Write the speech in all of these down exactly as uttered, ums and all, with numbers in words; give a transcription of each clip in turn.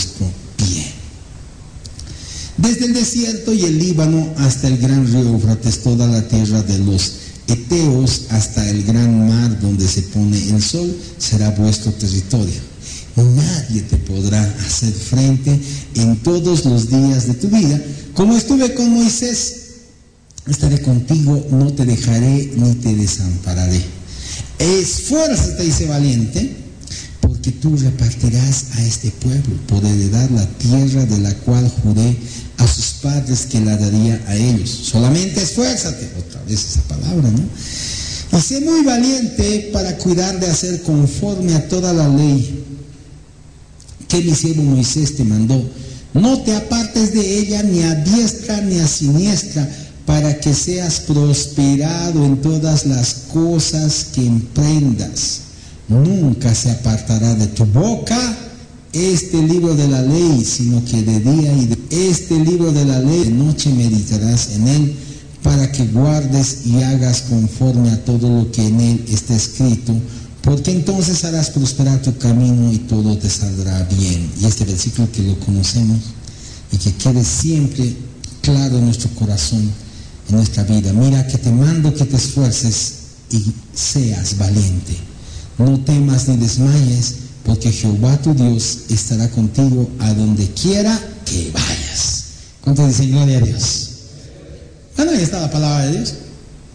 vuestro pie. Desde el desierto y el Líbano hasta el gran río Éufrates, toda la tierra de los Eteos hasta el gran mar donde se pone el sol, será vuestro territorio. Nadie te podrá hacer frente en todos los días de tu vida. Como estuve con Moisés, estaré contigo, no te dejaré ni te desampararé. Esfuérzate y sé valiente, porque tú repartirás a este pueblo por heredar la tierra de la cual juré a sus padres que la daría a ellos. Solamente esfuérzate, otra vez esa palabra, ¿no? Y sé muy valiente para cuidar de hacer conforme a toda la ley que mi siervo Moisés te mandó. No te apartes de ella ni a diestra ni a siniestra, para que seas prosperado en todas las cosas que emprendas. Nunca se apartará de tu boca este libro de la ley, sino que de día y de este libro de la ley de noche meditarás en él, para que guardes y hagas conforme a todo lo que en él está escrito, porque entonces harás prosperar tu camino y todo te saldrá bien. Y este versículo que lo conocemos y que quede siempre claro en nuestro corazón, en nuestra vida. Mira que te mando que te esfuerces y seas valiente. No temas ni desmayes, porque Jehová tu Dios estará contigo a donde quiera que vayas. ¿Cuántos dicen gloria a Dios? Bueno, ahí está la palabra de Dios.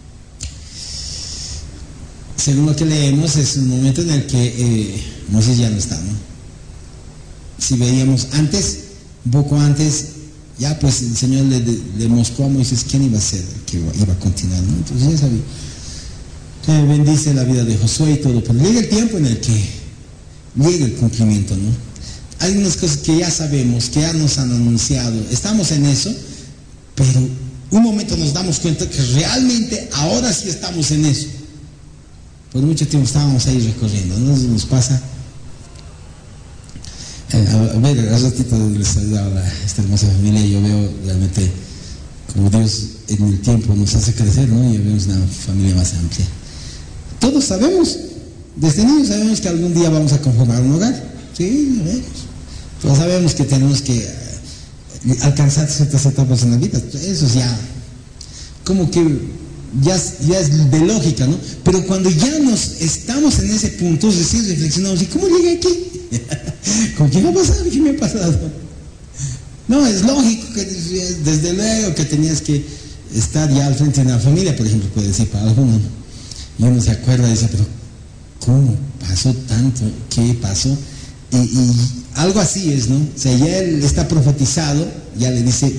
Según lo que leemos, es un momento en el que eh, Moisés ya no está, ¿no? Si veíamos antes, un poco antes, ya pues el Señor le, le mostró a Moisés quién iba a ser, que iba, iba a continuar, ¿no? Entonces ya sabía. Eh, bendice la vida de Josué y todo, pero llega el tiempo en el que llega el cumplimiento, ¿no? Hay unas cosas que ya sabemos, que ya nos han anunciado, estamos en eso, pero un momento nos damos cuenta que realmente ahora sí estamos en eso. Por mucho tiempo estábamos ahí recorriendo, ¿no? Nos pasa. Eh, a, a ver, al ratito les saludaba a esta hermosa familia y yo veo realmente como Dios en el tiempo nos hace crecer, ¿no? Y vemos una familia más amplia. Todos sabemos, desde niños sabemos que algún día vamos a conformar un hogar, sí, sabemos. Todos sabemos que tenemos que eh, alcanzar ciertas etapas en la vida, eso es ya, como que ya, ya es de lógica, ¿no? Pero cuando ya nos estamos en ese punto, recién reflexionamos, ¿y cómo llegué aquí? ¿Con qué va a pasar? ¿Qué me ha pasado? No, es lógico que desde luego que tenías que estar ya al frente de una familia, por ejemplo, puede decir para alguno, ¿no? Y uno se acuerda y dice, pero ¿cómo pasó tanto? ¿Qué pasó? Y, y algo así es, ¿no? O sea, ya él está profetizado, ya le dice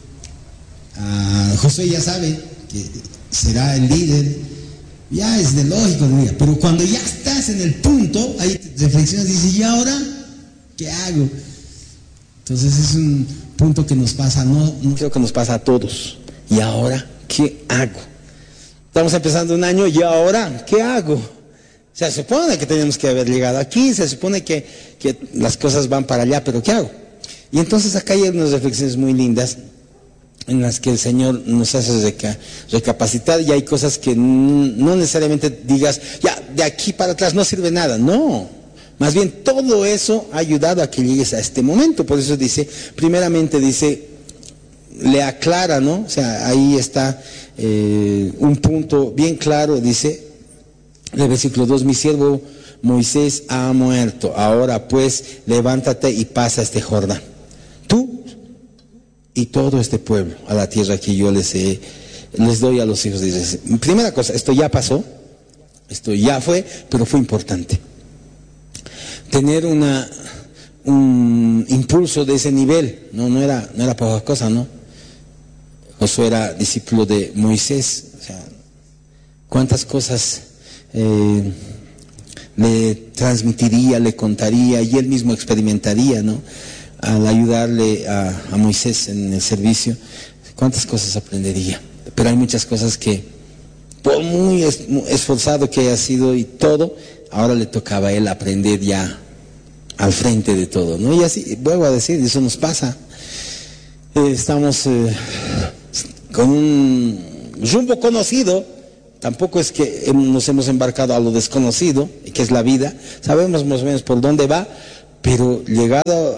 a Josué, ya sabe que será el líder, ya es de lógico, diría. Pero cuando ya estás en el punto, ahí reflexionas y dices, ¿y ahora qué hago? Entonces es un punto que nos pasa, no, no creo que nos pasa a todos. ¿Y ahora qué hago? Estamos empezando un año, ¿y ahora qué hago? O sea, se supone que tenemos que haber llegado aquí, se supone que, que las cosas van para allá, pero ¿qué hago? Y entonces acá hay unas reflexiones muy lindas en las que el Señor nos hace reca, recapacitar, y hay cosas que no necesariamente digas, ya, de aquí para atrás no sirve nada, no. Más bien todo eso ha ayudado a que llegues a este momento. Por eso dice, primeramente dice, le aclara, ¿no? O sea, ahí está eh, un punto bien claro, dice, el versículo dos, mi siervo Moisés ha muerto, ahora pues levántate y pasa este Jordán, tú y todo este pueblo, a la tierra que yo les, he, les doy a los hijos de Israel. Primera cosa, esto ya pasó, esto ya fue, pero fue importante. Tener una, un impulso de ese nivel, no, no era, no era poca cosa, ¿no? Josué era discípulo de Moisés, o sea, cuántas cosas eh, le transmitiría, le contaría, y él mismo experimentaría, ¿no? Al ayudarle a, a Moisés en el servicio, cuántas cosas aprendería. Pero hay muchas cosas que, por muy esforzado que haya sido y todo, ahora le tocaba a él aprender ya al frente de todo, ¿no? Y así, vuelvo a decir, eso nos pasa. Eh, estamos eh, con un rumbo conocido, tampoco es que nos hemos embarcado a lo desconocido, que es la vida, sabemos más o menos por dónde va, pero llegado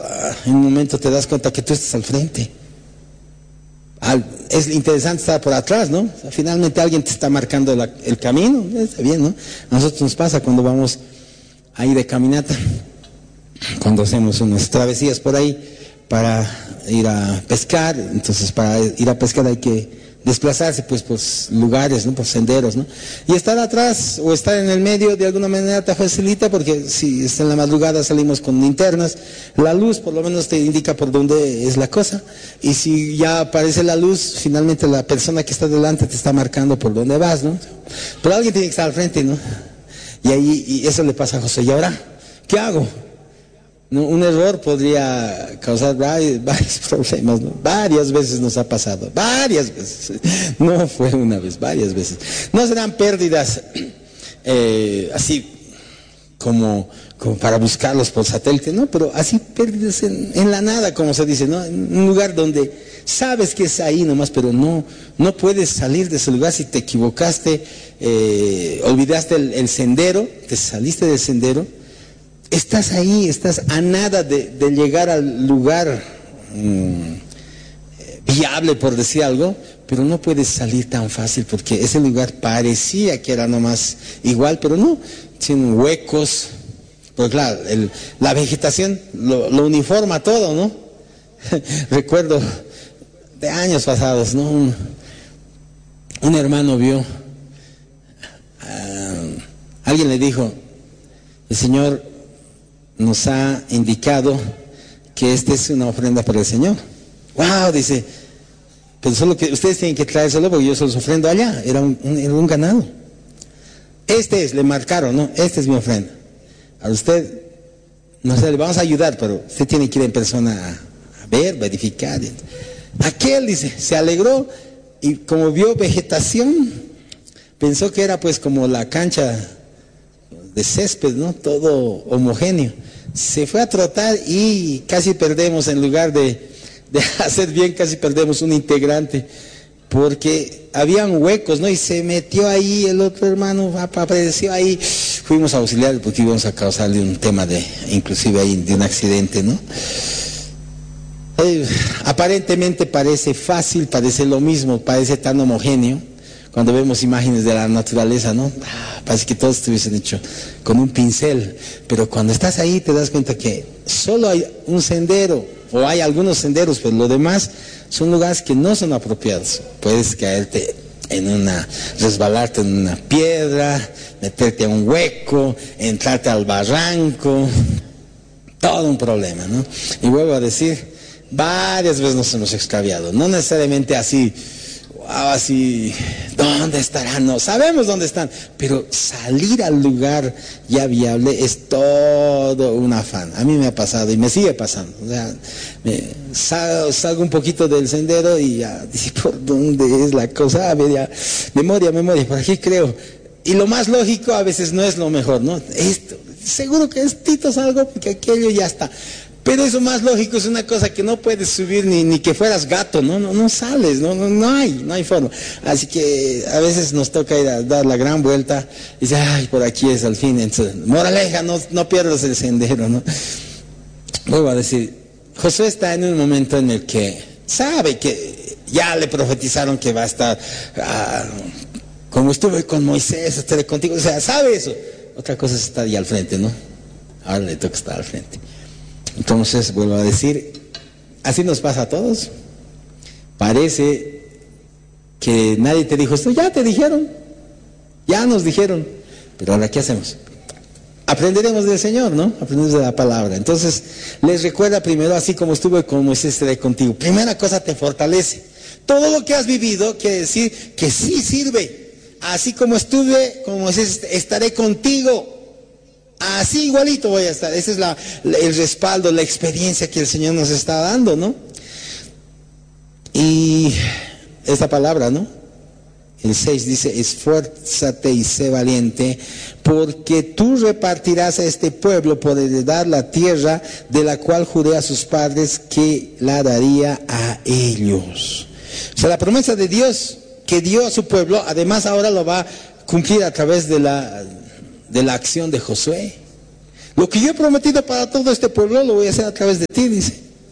en un momento te das cuenta que tú estás al frente. Al, es interesante estar por atrás, ¿no? O sea, finalmente alguien te está marcando la, el camino, está bien, ¿no? A nosotros nos pasa cuando vamos ahí de caminata, cuando hacemos unas travesías por ahí para ir a pescar. Entonces para ir a pescar hay que desplazarse pues por lugares, ¿no? Por senderos, ¿no? Y estar atrás o estar en el medio de alguna manera te facilita, porque si está en la madrugada salimos con linternas, la luz por lo menos te indica por dónde es la cosa, y si ya aparece la luz, finalmente la persona que está delante te está marcando por dónde vas, ¿no? Pero alguien tiene que estar al frente, ¿no? Y ahí y eso le pasa a José. ¿Y ahora qué hago? ¿No? Un error podría causar varios, varios problemas, ¿no? Varias veces nos ha pasado, varias veces, no fue una vez, varias veces. No serán pérdidas eh, así como, como para buscarlos por satélite, ¿no? Pero así pérdidas en, en la nada, como se dice, ¿no? En un lugar donde sabes que es ahí nomás, pero no, no puedes salir de ese lugar. Si te equivocaste, eh, olvidaste el, el sendero, te saliste del sendero, estás ahí, estás a nada de, de llegar al lugar mmm, viable, por decir algo, pero no puedes salir tan fácil, porque ese lugar parecía que era nomás igual, pero no, tiene huecos, porque claro, el, la vegetación lo, lo uniforma todo, ¿no? Recuerdo de años pasados, ¿no? Un, un hermano vio, uh, alguien le dijo, el Señor nos ha indicado que esta es una ofrenda para el Señor. Wow, dice, pero solo que ustedes tienen que traérselo porque yo se los ofrendo allá. Era un, un, era un ganado. Este es, le marcaron, ¿no? Esta es mi ofrenda. A usted, no sé, le vamos a ayudar, pero usted tiene que ir en persona a, a ver, verificar. Aquel, dice, se alegró y como vio vegetación, pensó que era pues como la cancha de césped, ¿no? Todo homogéneo. Se fue a trotar y casi perdemos, en lugar de, de hacer bien, casi perdemos un integrante, porque habían huecos, ¿no? Y se metió ahí, el otro hermano apareció ahí, fuimos a auxiliar porque íbamos a causarle un tema de, inclusive ahí, de un accidente, ¿no? Eh, aparentemente parece fácil, parece lo mismo, parece tan homogéneo. Cuando vemos imágenes de la naturaleza, ¿no? Ah, parece que todos estuviesen hecho con un pincel. Pero cuando estás ahí te das cuenta que solo hay un sendero, o hay algunos senderos, pero lo demás son lugares que no son apropiados. Puedes caerte en una, resbalarte en una piedra, meterte a un hueco, entrarte al barranco, todo un problema, ¿no? Y vuelvo a decir, varias veces nos hemos extraviado, no necesariamente así, así, ¿dónde estarán? No, sabemos dónde están, pero salir al lugar ya viable es todo un afán. A mí me ha pasado y me sigue pasando. O sea, me salgo, salgo un poquito del sendero y ya, dice, ¿por dónde es la cosa? A ver, ya, memoria, memoria, por aquí creo. Y lo más lógico a veces no es lo mejor, ¿no? Esto, seguro que es Tito algo, porque aquello ya está. Pero eso más lógico es una cosa que no puedes subir ni, ni que fueras gato, no, no, no sales, no, no, no hay, no hay forma. Así que a veces nos toca ir a dar la gran vuelta y dice, ay, por aquí es al fin. Entonces, moraleja, no, no pierdas el sendero, ¿no? Vuelvo a decir, Josué está en un momento en el que sabe que ya le profetizaron que va a estar, ah, como estuve con Moisés, estaré contigo, o sea, sabe eso. Otra cosa es estar ahí al frente, ¿no? Ahora le toca estar al frente. Entonces, vuelvo a decir, así nos pasa a todos. Parece que nadie te dijo esto, ya te dijeron, ya nos dijeron, pero ahora ¿qué hacemos? Aprenderemos del Señor, ¿no? Aprendemos de la palabra. Entonces, les recuerda primero, así como estuve con Moisés, estaré contigo. Primera cosa, te fortalece. Todo lo que has vivido quiere decir que sí sirve. Así como estuve con Moisés, estaré contigo. Así igualito voy a estar. Ese es la, el respaldo, la experiencia que el Señor nos está dando, ¿no? Y esta palabra, ¿no? El seis dice, esfuérzate y sé valiente, porque tú repartirás a este pueblo por heredar la tierra de la cual juré a sus padres que la daría a ellos. O sea, la promesa de Dios que dio a su pueblo, además ahora lo va a cumplir a través de la... de la acción de Josué. Lo que yo he prometido para todo este pueblo lo voy a hacer a través de ti, dice.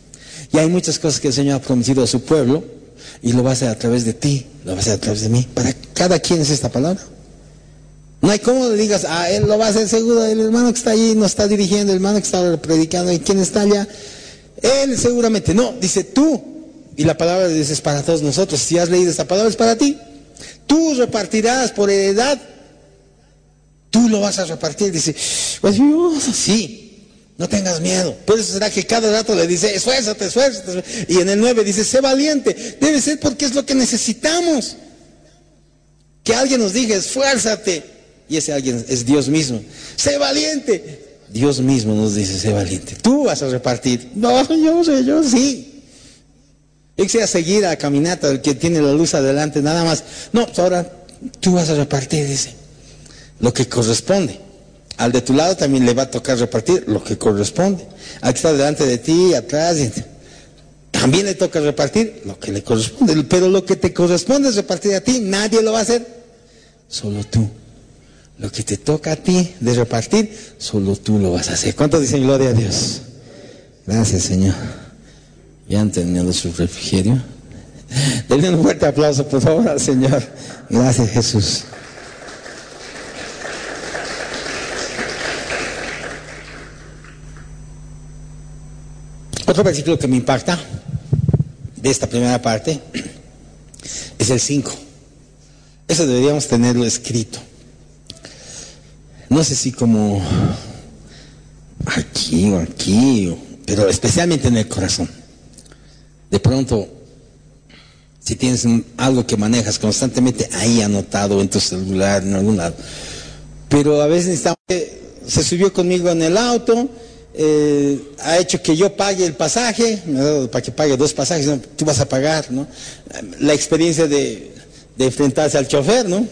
Y hay muchas cosas que el Señor ha prometido a su pueblo y lo va a hacer a través de ti, lo va a hacer a través de mí. Para cada quien es esta palabra. No hay cómo le digas, ah, él lo va a hacer seguro, el hermano que está allí nos está dirigiendo, el hermano que está predicando, y quien está allá, él seguramente. No, dice tú, y la palabra dice es para todos nosotros. Si has leído esta palabra es para ti. Tú repartirás por heredad, tú lo vas a repartir. Dice, pues Dios, sí, no tengas miedo. Por eso será que cada rato le dice, esfuérzate, esfuérzate. Y en el nueve dice, sé valiente. Debe ser porque es lo que necesitamos. Que alguien nos diga, esfuérzate. Y ese alguien es Dios mismo. Sé valiente. Dios mismo nos dice, sé valiente. Tú vas a repartir. No, yo sé, yo sí. Yo quisiera seguir a la caminata, el que tiene la luz adelante, nada más. No, pues ahora tú vas a repartir, dice, lo que corresponde. Al de tu lado también le va a tocar repartir lo que corresponde. Al que está delante de ti, atrás, también le toca repartir lo que le corresponde. Pero lo que te corresponde es repartir a ti, nadie lo va a hacer, solo tú. Lo que te toca a ti de repartir, solo tú lo vas a hacer. ¿Cuántos dicen gloria a Dios? Gracias, Señor. Ya han terminado su refrigerio. Denle un fuerte aplauso, por favor, al Señor. Gracias, Jesús. Otro versículo que me impacta de esta primera parte es el cinco. Eso deberíamos tenerlo escrito. No sé si como aquí o aquí, pero especialmente en el corazón. De pronto, si tienes algo que manejas constantemente ahí anotado en tu celular, en algún lado. Pero a veces necesitamos, se subió conmigo en el auto, eh, ha hecho que yo pague el pasaje, me ha dado para que pague dos pasajes, no, tú vas a pagar, ¿no? La experiencia de, de enfrentarse al chofer, ¿no?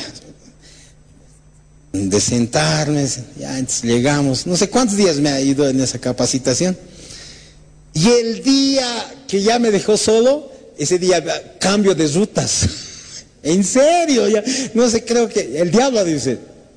De sentarme, ya entonces llegamos, no sé cuántos días me ha ido en esa capacitación. Y el día que ya me dejó solo, ese día cambio de rutas. En serio, ya, no sé, creo que el diablo dice,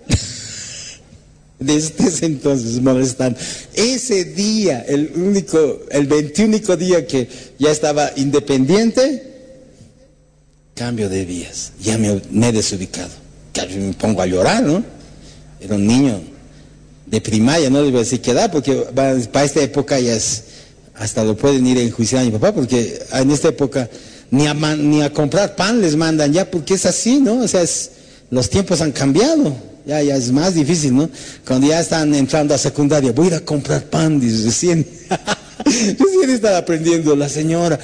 desde ese entonces molestando. Ese día, el único, el veintiúnico día que ya estaba independiente, cambio de vías, ya me, me he desubicado. Casi me pongo a llorar, ¿no? Era un niño de primaria, no les voy a decir qué edad, porque para esta época ya es, hasta lo pueden ir a enjuiciar a mi papá, porque en esta época ni a, man, ni a comprar pan les mandan ya, porque es así, ¿no? O sea, es, los tiempos han cambiado, ya, ya es más difícil, ¿no? Cuando ya están entrando a secundaria, voy a ir a comprar pan, dice, recién, recién está aprendiendo la señora,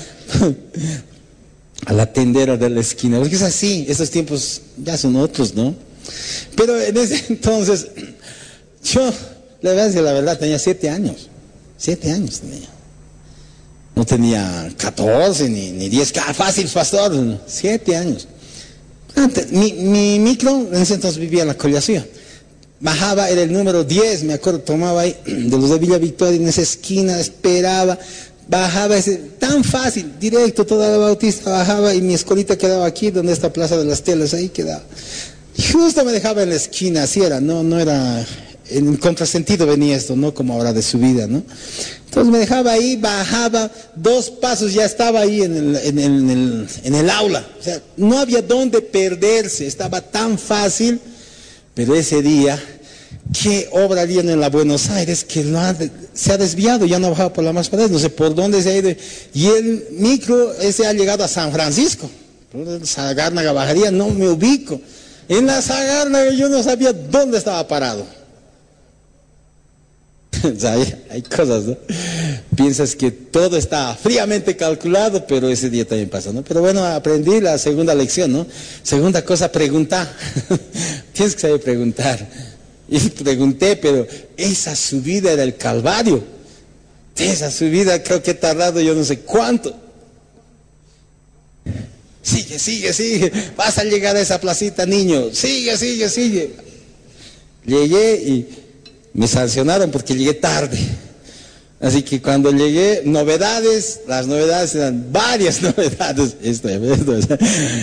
a la tendera de la esquina, porque es así, esos tiempos ya son otros, ¿no? Pero en ese entonces, yo, le voy a decir la verdad, tenía siete años, siete años tenía. No tenía catorce ni, ni diez, ah, fácil, pastor, no, siete años. Antes, mi, mi micro, en ese entonces vivía en la Collacía. Bajaba, era el número diez, me acuerdo, tomaba ahí, de los de Villa Victoria, en esa esquina, esperaba, bajaba, ese, tan fácil, directo, toda la Bautista bajaba, y mi escolita quedaba aquí, donde está Plaza de las Telas, ahí quedaba. Y justo me dejaba en la esquina, así era, no, no era, en contrasentido venía esto, no como ahora de subida, ¿no? Entonces me dejaba ahí, bajaba, dos pasos, ya estaba ahí en el, en el, en el, en el aula. O sea, no había dónde perderse, estaba tan fácil, pero ese día, ¿qué obra harían en la Buenos Aires? Que no ha, se ha desviado, ya no bajaba por la más pared, no sé por dónde se ha ido. Y el micro ese ha llegado a San Francisco, Sagárnaga bajaría, no me ubico. En la Sagárnaga yo no sabía dónde estaba parado. O sea, hay, hay cosas, ¿no? Piensas que todo está fríamente calculado, pero ese día también pasa, ¿no? Pero bueno, aprendí la segunda lección, ¿no? Segunda cosa, preguntar. Tienes que saber preguntar. Y pregunté, pero esa subida era el Calvario. Esa subida creo que he tardado yo no sé cuánto. Sigue, sigue, sigue. Vas a llegar a esa placita, niño. Sigue, sigue, sigue. Llegué y me sancionaron porque llegué tarde. Así que cuando llegué, novedades, las novedades eran varias novedades. Esto, esto,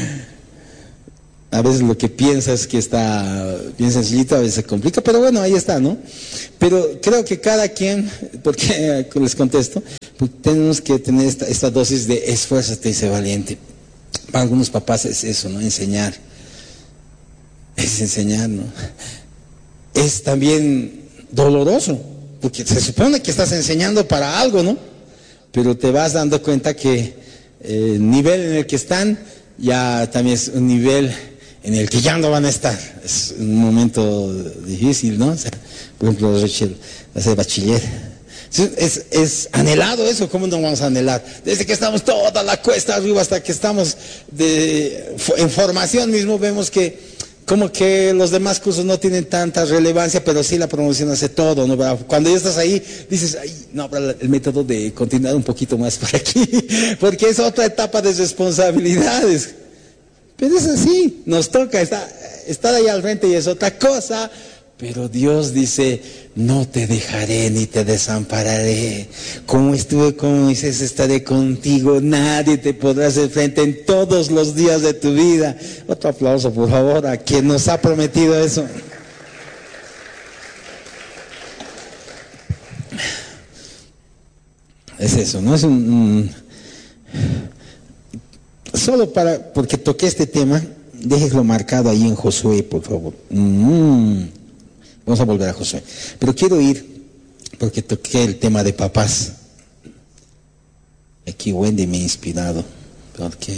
a veces lo que piensas que está bien sencillito, a veces se complica, pero bueno, ahí está, ¿no? Pero creo que cada quien, porque les contesto, Pues tenemos que tener esta, esta dosis de esfuérzate y sé valiente. Para algunos papás es eso, ¿no? Enseñar. Es enseñar, ¿no? Es también doloroso, porque se supone que estás enseñando para algo, ¿no? Pero te vas dando cuenta que eh, el nivel en el que están ya también es un nivel en el que ya no van a estar. Es un momento difícil, ¿no? O sea, por ejemplo, hacer bachiller. Es, es anhelado eso. ¿Cómo no vamos a anhelar? Desde que estamos toda la cuesta arriba hasta que estamos de, en formación mismo, vemos que como que los demás cursos no tienen tanta relevancia, pero sí la promoción hace todo, ¿no? Cuando ya estás ahí, dices, ay, no habrá el método de continuar un poquito más por aquí, porque es otra etapa de responsabilidades. Pero es así, nos toca estar, estar ahí al frente y es otra cosa. Pero Dios dice, no te dejaré ni te desampararé. Como estuve con Moisés, estaré contigo. Nadie te podrá hacer frente en todos los días de tu vida. Otro aplauso, por favor, a quien nos ha prometido eso. Es eso, ¿no? Es un... un solo para, porque toqué este tema, déjelo marcado ahí en Josué, por favor. Mm. Vamos a volver a Josué. Pero quiero ir, porque toqué el tema de papás. Aquí Wendy me ha inspirado, porque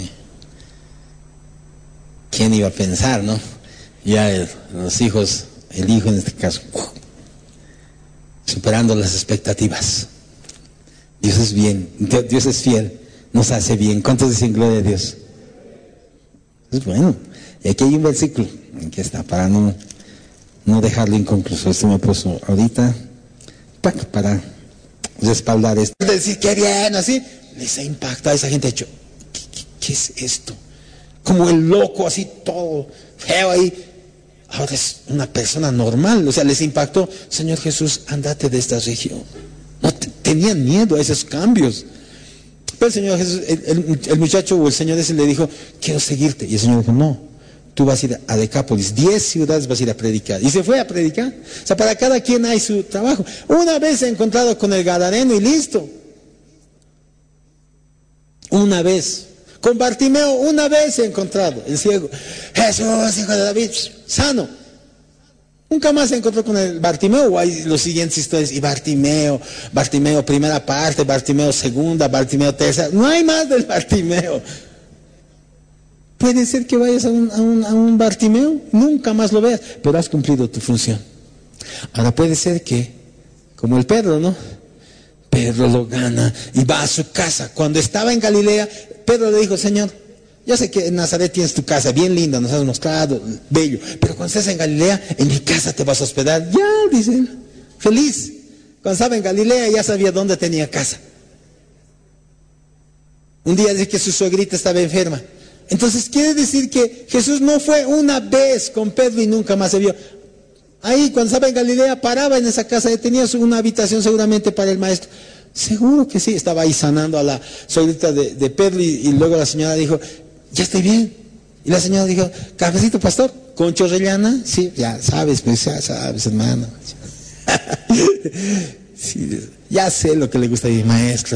¿quién iba a pensar, no? Ya el, los hijos, el hijo en este caso, superando las expectativas. Dios es bien, Dios es fiel, nos hace bien. ¿Cuántos dicen gloria a Dios? Es bueno. Y aquí hay un versículo, aquí está, para no... no dejarlo inconcluso. Esto me puso ahorita para respaldar esto. Decir que bien, así les ha impactado a esa gente. Ha dicho, ¿qué, qué, qué es esto? Como el loco, así todo feo ahí. Ahora es una persona normal. O sea, les impactó. Señor Jesús, andate de esta región. No te, tenían miedo a esos cambios. Pero el Señor Jesús, el, el, el muchacho o el Señor ese le dijo, quiero seguirte. Y el Señor dijo, no. Tú vas a ir a Decápolis, diez ciudades vas a ir a predicar. Y se fue a predicar. O sea, para cada quien hay su trabajo. Una vez se ha encontrado con el gadareno y listo. Una vez. Con Bartimeo, una vez se ha encontrado. El ciego. Jesús, hijo de David, sano. Nunca más se encontró con el Bartimeo. O hay los siguientes historias. Y Bartimeo, Bartimeo primera parte, Bartimeo segunda, Bartimeo tercera. No hay más del Bartimeo. Puede ser que vayas a un, a, un, a un Bartimeo, nunca más lo veas, pero has cumplido tu función. Ahora puede ser que, como el Pedro, ¿no? Pedro lo gana y va a su casa. Cuando estaba en Galilea, Pedro le dijo, Señor, yo sé que en Nazaret tienes tu casa, bien linda, nos has mostrado, bello, pero cuando estés en Galilea, en mi casa te vas a hospedar. Ya, dice él, feliz. Cuando estaba en Galilea ya sabía dónde tenía casa. Un día dice que su suegrita estaba enferma. Entonces quiere decir que Jesús no fue una vez con Pedro y nunca más se vio. Ahí cuando estaba en Galilea paraba en esa casa, tenía una habitación seguramente para el maestro. Seguro que sí, estaba ahí sanando a la suegrita de, de Pedro y, y luego la señora dijo, ya estoy bien. Y la señora dijo, cafecito pastor, con chorrellana, sí, ya sabes, pues ya sabes, hermano. Sí, ya sé lo que le gusta a mi maestro.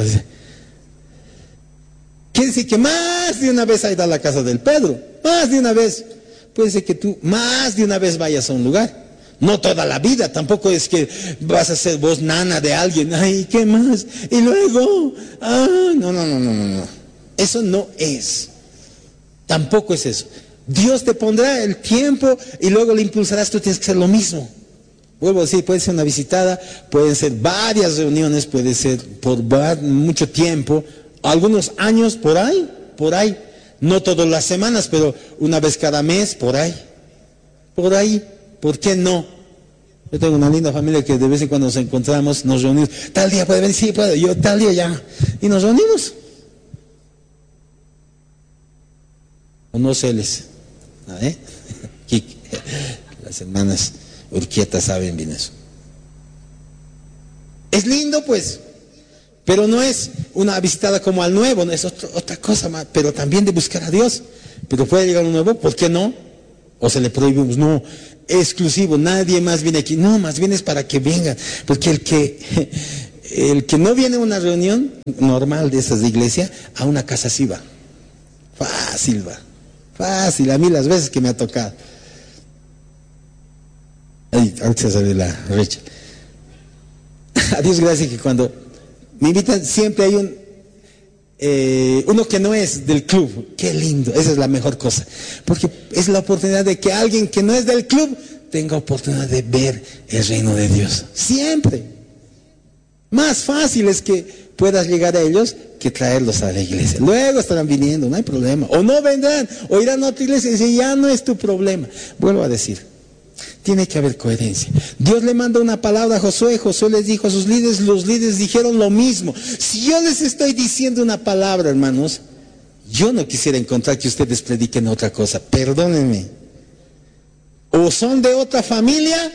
Quiere decir que más de una vez ha ido a la casa del Pedro, más de una vez. Puede ser que tú más de una vez vayas a un lugar, no toda la vida, tampoco es que vas a ser vos nana de alguien, ay, ¿qué más? Y luego, ah, no, no, no, no, no, no. Eso no es, tampoco es eso. Dios te pondrá el tiempo y luego le impulsarás, tú tienes que hacer lo mismo. Vuelvo a decir, puede ser una visitada, pueden ser varias reuniones, puede ser por mucho tiempo, algunos años por ahí, por ahí, no todas las semanas, pero una vez cada mes, por ahí, por ahí, ¿por qué no? Yo tengo una linda familia que de vez en cuando nos encontramos, nos reunimos, tal día puede venir, sí, puedo, yo tal día ya, y nos reunimos. O no se les, ¿eh? Las hermanas Urquieta saben bien eso. Es lindo pues, pero no es una visitada como al nuevo, no es otro, otra cosa más, pero también de buscar a Dios. Pero puede llegar un nuevo, ¿por qué no? O se le prohibimos, no, exclusivo, nadie más viene aquí. No, más bien es para que vengan, porque el que El que no viene a una reunión normal de esas de iglesia, a una casa sí va. Fácil va. Fácil, a mí las veces que me ha tocado. Ay, ahorita se sale la recha. A Dios gracias que cuando me invitan siempre hay un eh, uno que no es del club. Qué lindo, esa es la mejor cosa. Porque es la oportunidad de que alguien que no es del club tenga oportunidad de ver el reino de Dios. Siempre. Más fácil es que puedas llegar a ellos que traerlos a la iglesia. Luego estarán viniendo, no hay problema. O no vendrán, o irán a otra iglesia y dicen, ya no es tu problema. Vuelvo a decir, tiene que haber coherencia. Dios le manda una palabra a Josué, Josué les dijo a sus líderes, los líderes dijeron lo mismo. Si yo les estoy diciendo una palabra, hermanos, yo no quisiera encontrar que ustedes prediquen otra cosa. Perdónenme. O son de otra familia,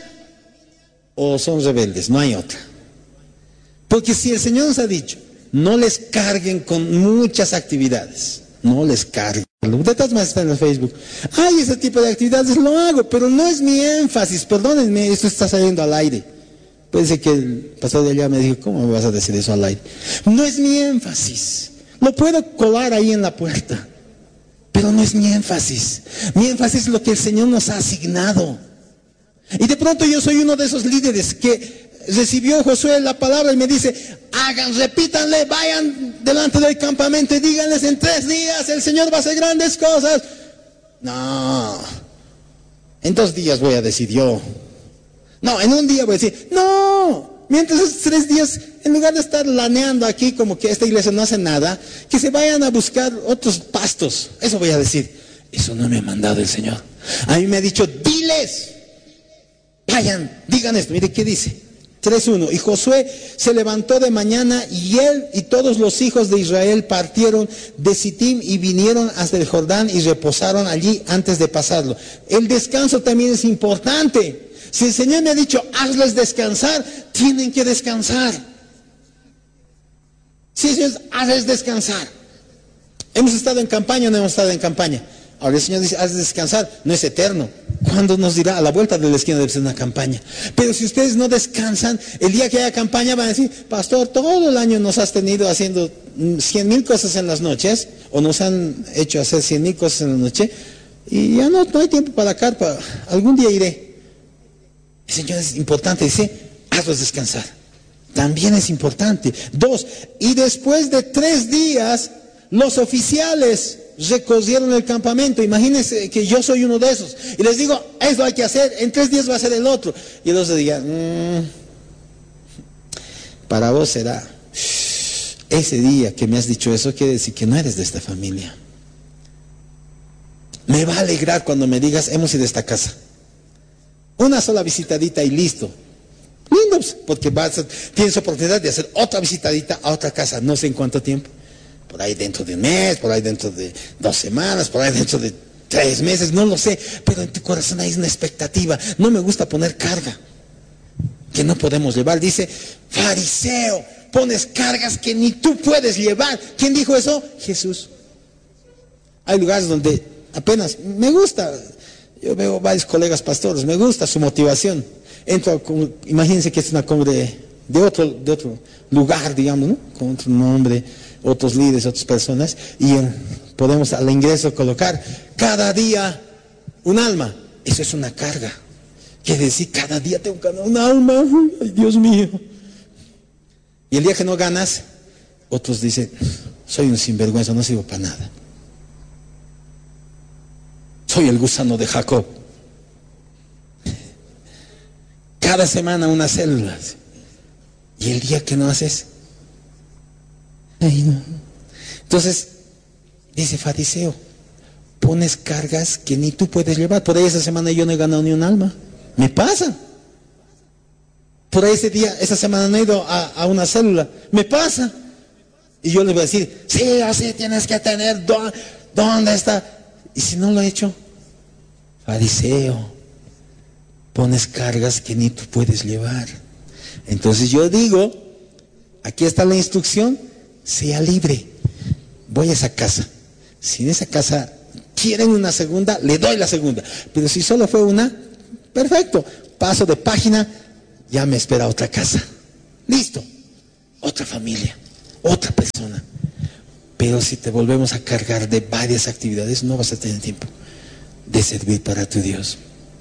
o son rebeldes, no hay otra. Porque si el Señor nos ha dicho, no les carguen con muchas actividades, no les carguen. De todas maneras está en el Facebook. Ay, ese tipo de actividades lo hago, pero no es mi énfasis. Perdónenme, esto está saliendo al aire. Puede ser que el pastor de allá me dijo, ¿cómo me vas a decir eso al aire? No es mi énfasis. Lo puedo colar ahí en la puerta, pero no es mi énfasis. Mi énfasis es lo que el Señor nos ha asignado. Y de pronto yo soy uno de esos líderes que recibió Josué la palabra y me dice, hagan, repítanle, vayan delante del campamento y díganles en tres días el Señor va a hacer grandes cosas. No, en dos días voy a decir yo. No, en un día voy a decir, no, mientras esos tres días, en lugar de estar laneando aquí como que esta iglesia no hace nada, que se vayan a buscar otros pastos. Eso voy a decir. Eso no me ha mandado el Señor. A mí me ha dicho, diles, vayan, digan esto. Mire qué dice. tres uno. Y Josué se levantó de mañana y él y todos los hijos de Israel partieron de Sittim y vinieron hasta el Jordán y reposaron allí antes de pasarlo. El descanso también es importante. Si el Señor me ha dicho, hazles descansar, tienen que descansar. Si el Señor, hazles descansar. Hemos estado en campaña o no hemos estado en campaña. Ahora el Señor dice, hazles descansar, no es eterno. ¿Cuándo nos dirá? A la vuelta de la esquina debe ser una campaña. Pero si ustedes no descansan, el día que haya campaña van a decir, pastor, todo el año nos has tenido haciendo cien mil cosas en las noches, o nos han hecho hacer cien mil cosas en la noche, y ya no, no hay tiempo para la carpa, algún día iré. El Señor es importante, dice, hazlos descansar. También es importante. Dos, y después de tres días, los oficiales recorrieron el campamento. Imagínense que yo soy uno de esos y les digo, eso hay que hacer, en tres días va a ser el otro, y el otro diga, mmm, para vos será, ese día que me has dicho eso quiere decir que no eres de esta familia. Me va a alegrar cuando me digas, hemos ido a esta casa, una sola visitadita y listo. Lindo, porque vas a, tienes oportunidad de hacer otra visitadita a otra casa, no sé en cuánto tiempo. Por ahí dentro de un mes, por ahí dentro de dos semanas, por ahí dentro de tres meses, no lo sé. Pero en tu corazón hay una expectativa. No me gusta poner carga que no podemos llevar. Dice, fariseo, pones cargas que ni tú puedes llevar. ¿Quién dijo eso? Jesús. Hay lugares donde apenas, me gusta, yo veo varios colegas pastores, me gusta su motivación. Entro, imagínense que es una congre de otro, de otro lugar, digamos, ¿no? Con otro nombre, otros líderes, otras personas, y eh, podemos al ingreso colocar cada día un alma. Eso es una carga. Quiere decir, cada día tengo que ganar un alma. Ay, Dios mío. Y el día que no ganas, otros dicen, soy un sinvergüenza, no sirvo para nada. Soy el gusano de Jacob. Cada semana unas células. Y el día que no haces, ay, no. Entonces, dice fariseo, pones cargas que ni tú puedes llevar. Por ahí esa semana yo no he ganado ni un alma. Me pasa. Por ahí ese día, esa semana no he ido a, a una célula. Me pasa. Y yo le voy a decir, sí, así tienes que tener, ¿dó, ¿dónde está? Y si no lo he hecho, fariseo, pones cargas que ni tú puedes llevar. Entonces yo digo, aquí está la instrucción, sea libre. Voy a esa casa. Si en esa casa quieren una segunda, le doy la segunda. Pero si solo fue una, perfecto. Paso de página, ya me espera otra casa. Listo. otra familia, otra persona. Pero si te volvemos a cargar de varias actividades, no vas a tener tiempo de servir para tu Dios.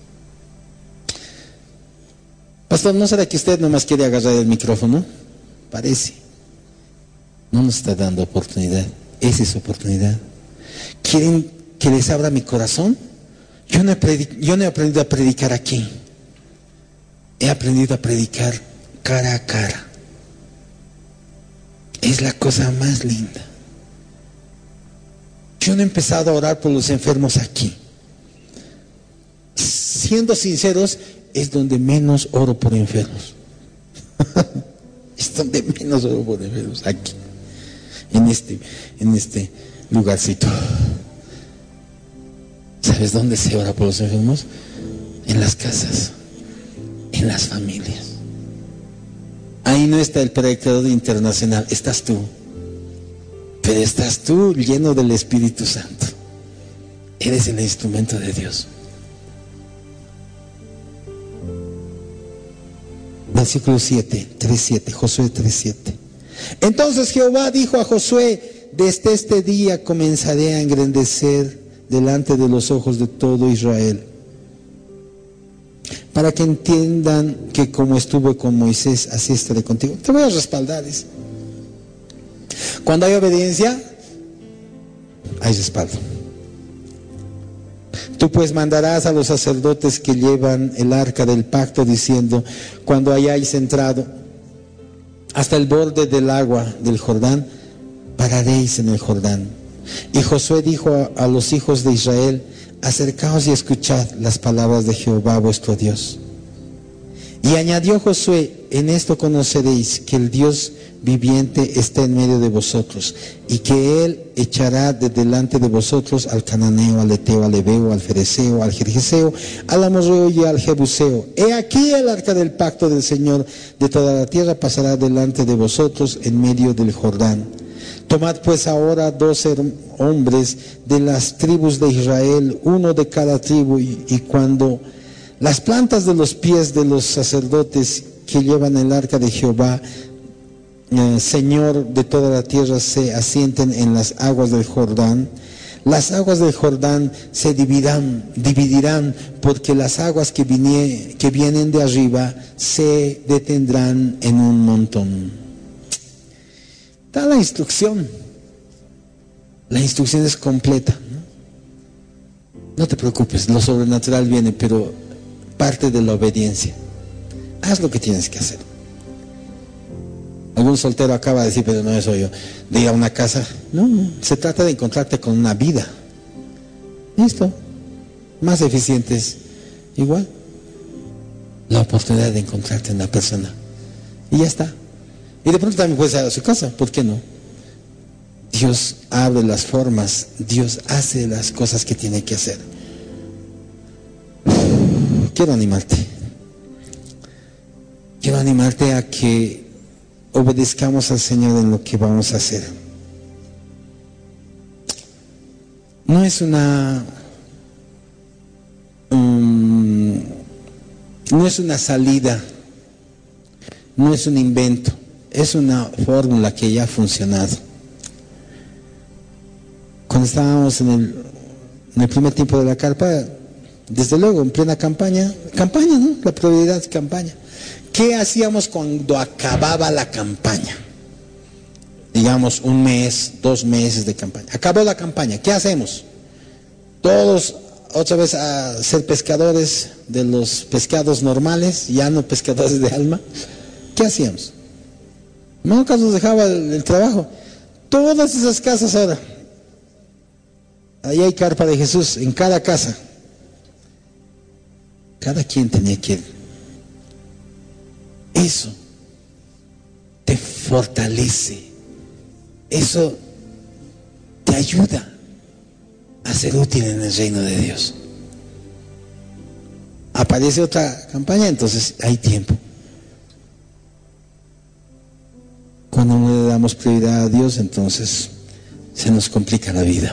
Pastor, ¿no será que usted nomás quiere agarrar el micrófono? Parece. No nos está dando oportunidad. Esa es su oportunidad. ¿Quieren que les abra mi corazón? Yo no he, predic- yo no he aprendido a predicar aquí. He aprendido a predicar cara a cara. Es la cosa más linda. Yo no he empezado a orar por los enfermos aquí. Siendo sinceros, es donde menos oro por enfermos. Es donde menos oro por enfermos, aquí. En este, en este lugarcito. ¿Sabes dónde se ora por los enfermos? En las casas, en las familias. Ahí no está el predicador internacional, estás tú. Pero estás tú lleno del Espíritu Santo. Eres el instrumento de Dios. Versículo siete, tres siete, Josué tres siete. Entonces Jehová dijo a Josué: desde este día comenzaré a engrandecer delante de los ojos de todo Israel, para que entiendan que como estuve con Moisés, así estaré contigo. Te voy a respaldar. Eso. Cuando hay obediencia, hay respaldo. Tú pues mandarás a los sacerdotes que llevan el arca del pacto, diciendo: cuando hayáis entrado hasta el borde del agua del Jordán, pararéis en el Jordán. Y Josué dijo a, a los hijos de Israel: acercaos y escuchad las palabras de Jehová vuestro Dios. Y añadió Josué: en esto conoceréis que el Dios viviente está en medio de vosotros, y que Él echará de delante de vosotros al cananeo, al eteo, al heveo, al fereceo, al gergeseo, al amorreo y al jebuseo. He aquí el arca del pacto del Señor de toda la tierra pasará delante de vosotros en medio del Jordán. Tomad pues ahora dos hombres de las tribus de Israel, uno de cada tribu, y, y cuando las plantas de los pies de los sacerdotes que llevan el arca de Jehová, eh, Señor de toda la tierra, se asienten en las aguas del Jordán, las aguas del Jordán se dividirán, dividirán, porque las aguas que, vinie, que vienen de arriba se detendrán en un montón. Da la instrucción. La instrucción es completa, ¿no? No te preocupes, lo sobrenatural viene, pero parte de la obediencia. Haz lo que tienes que hacer. Algún soltero acaba de decir: pero no eso yo, de ir a una casa. No, se trata de encontrarte con una vida. Listo. Más eficientes. Igual. La oportunidad de encontrarte en una persona. Y ya está. Y de pronto también puedes ir a su casa. ¿Por qué no? Dios abre las formas. Dios hace las cosas que tiene que hacer. Quiero animarte. Quiero animarte a que obedezcamos al Señor en lo que vamos a hacer. No es una um, no es una salida, no es un invento, es una fórmula que ya ha funcionado. Cuando estábamos en el, en el primer tiempo de la carpa, desde luego en plena campaña, campaña, ¿no? La prioridad es campaña. ¿Qué hacíamos cuando acababa la campaña? Digamos un mes, dos meses de campaña. Acabó la campaña, ¿qué hacemos? Todos otra vez a ser pescadores de los pescados normales, ya no pescadores de alma. ¿Qué hacíamos? Nunca nos dejaba el, el trabajo. Todas esas casas ahora, ahí hay carpa de Jesús, en cada casa. Cada quien tenía que ir. Eso te fortalece, eso te ayuda a ser útil en el reino de Dios. Aparece otra campaña, entonces hay tiempo. Cuando no le damos prioridad a Dios, entonces se nos complica la vida.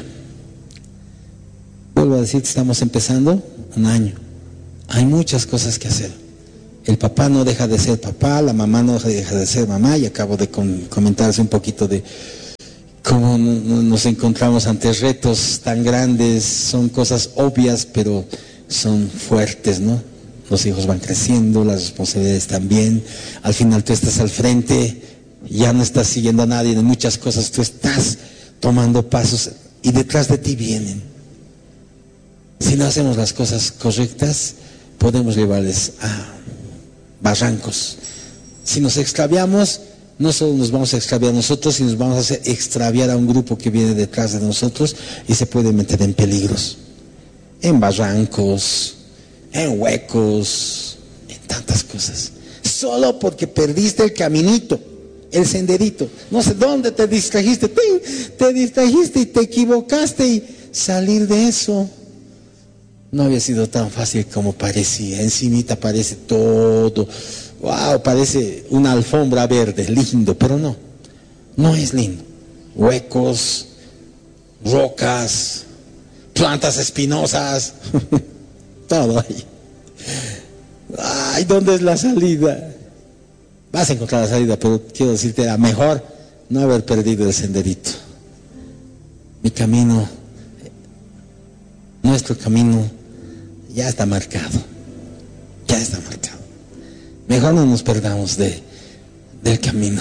Vuelvo a decir que estamos empezando un año. Hay muchas cosas que hacer. el papá no deja de ser papá, la mamá no deja de ser mamá, y acabo de com- comentarles un poquito de cómo nos encontramos ante retos tan grandes. Son cosas obvias, pero son fuertes, ¿no? Los hijos van creciendo, las responsabilidades también. Al final tú estás al frente, ya no estás siguiendo a nadie en muchas cosas, tú estás tomando pasos y detrás de ti vienen. Si no hacemos las cosas correctas, podemos llevarles a barrancos. Si nos extraviamos, no solo nos vamos a extraviar nosotros, sino nos vamos a hacer extraviar a un grupo que viene detrás de nosotros y se puede meter en peligros, en barrancos, en huecos, en tantas cosas. Solo porque perdiste el caminito, el senderito. No sé dónde te distrajiste, te, te distrajiste y te equivocaste, y salir de eso no había sido tan fácil como parecía. Encimita parece todo, wow, parece una alfombra verde, lindo, pero no, no es lindo. Huecos, rocas, plantas espinosas, todo ahí. Ay, ¿dónde es la salida? Vas a encontrar la salida, pero quiero decirte, era mejor no haber perdido el senderito. Mi camino, nuestro camino, ya está marcado, ya está marcado. Mejor no nos perdamos de, del camino.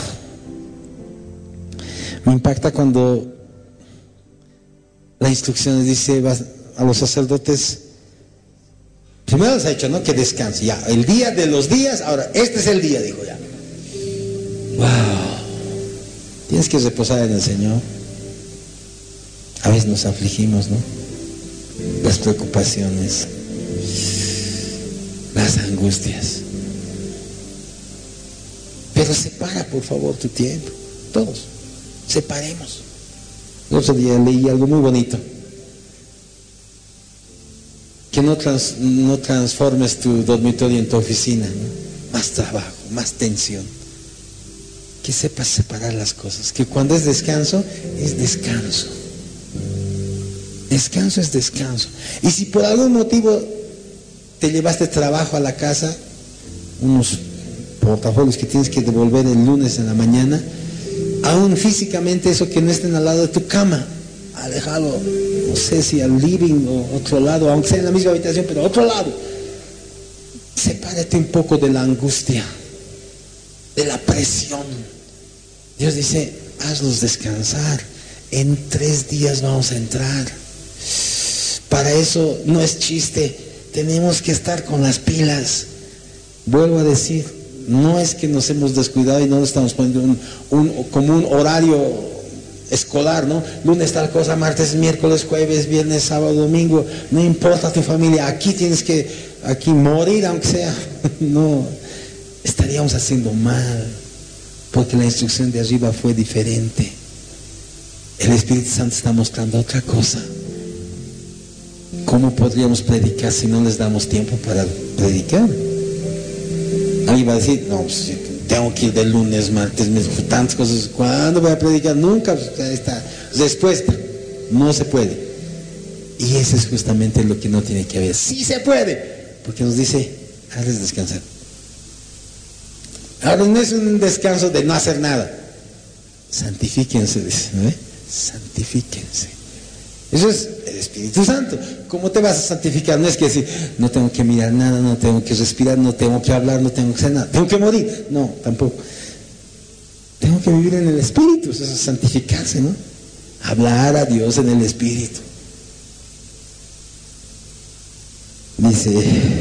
Me impacta cuando la instrucción dice a los sacerdotes, primero les ha dicho, ¿no?, que descanse, ya, el día de los días, ahora, este es el día, dijo ya. Wow, tienes que reposar en el Señor. A veces nos afligimos, ¿no? Las preocupaciones, las angustias. Pero separa, por favor, tu tiempo. Todos, separemos. El otro día leí algo muy bonito. Que no, trans, no transformes tu dormitorio en tu oficina, ¿no? Más trabajo, más tensión. Que sepas separar las cosas. Que cuando es descanso, es descanso. Descanso es descanso. Y si por algún motivo te llevaste trabajo a la casa, unos portafolios que tienes que devolver el lunes en la mañana, aún físicamente eso, que no estén al lado de tu cama, alejalo, no sé si al living o otro lado, aunque sea en la misma habitación, pero otro lado. Sepárate un poco de la angustia, de la presión. Dios dice, hazlos descansar. En tres días vamos a entrar. Para eso no es chiste, tenemos que estar con las pilas. Vuelvo a decir, no es que nos hemos descuidado y no nos estamos poniendo un, un, como un horario escolar, ¿no? Lunes tal cosa, martes, miércoles, jueves, viernes, sábado, domingo. No importa tu familia, aquí tienes que aquí morir aunque sea. No, estaríamos haciendo mal, porque la instrucción de arriba fue diferente. El Espíritu Santo está mostrando otra cosa. ¿Cómo podríamos predicar si no les damos tiempo para predicar? Alguien va a decir, no, pues, tengo que ir de lunes, martes, miércoles, tantas cosas. ¿Cuándo voy a predicar? Nunca. Pues, ahí está. Respuesta, no se puede. Y eso es justamente lo que no tiene que haber. Sí se puede, porque nos dice, hazles descansar. Ahora no es un descanso de no hacer nada. Santifíquense, dice, ¿no? Santifíquense. Eso es el Espíritu Santo. ¿Cómo te vas a santificar? No es que decir, no tengo que mirar nada, no tengo que respirar, no tengo que hablar, no tengo que hacer nada, tengo que morir. No, tampoco. Tengo que vivir en el Espíritu, eso es santificarse, ¿no? Hablar a Dios en el Espíritu. Dice,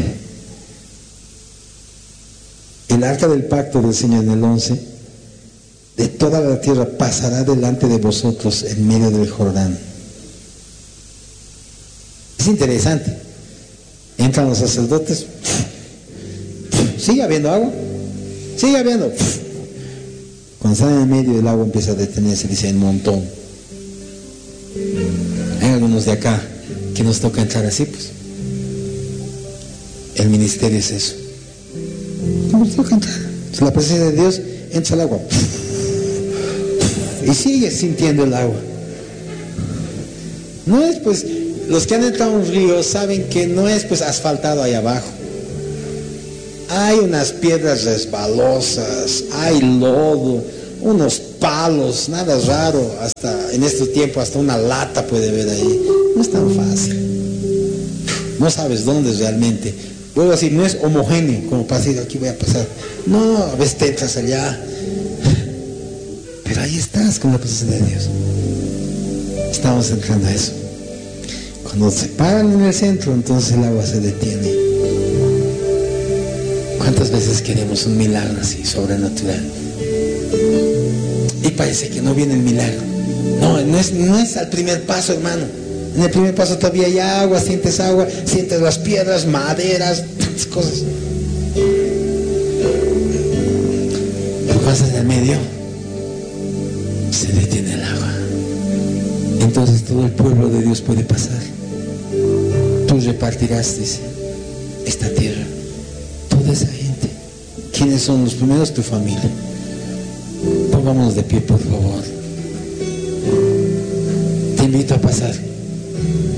el arca del pacto del Señor en el once, de toda la tierra pasará delante de vosotros en medio del Jordán. Es interesante. Entran los sacerdotes, sigue habiendo agua, sigue habiendo. Cuando están en medio del agua empieza a detenerse, dice, en montón. Hay algunos de acá que nos toca entrar así, pues. El ministerio es eso. ¿Cómo nos toca entrar? Es la presencia de Dios, entra el agua. Y sigue sintiendo el agua. No es pues, los que han entrado a un río saben que no es pues asfaltado ahí abajo. hay unas piedras resbalosas, hay lodo, unos palos, nada raro, hasta en este tiempo hasta una lata puede haber ahí. No es tan fácil. No sabes dónde realmente. Vuelvo a decir, no es homogéneo, como para decir, aquí voy a pasar. No, a veces te entras allá. Pero ahí estás con la presencia de Dios. Estamos entrando a eso. Cuando se paran en el centro, entonces el agua se detiene. ¿Cuántas veces queremos un milagro así, sobrenatural? Y parece que no viene el milagro. No, no es, no es al primer paso, hermano. En el primer paso todavía hay agua, sientes agua, sientes las piedras, maderas, tantas cosas. Pero pasas en el medio, se detiene el agua. Entonces todo el pueblo de Dios puede pasar. Tú repartirás, dice, esta tierra. Toda esa gente. ¿Quiénes son los primeros? Tu familia. Pongámonos de pie, por favor. Te invito a pasar.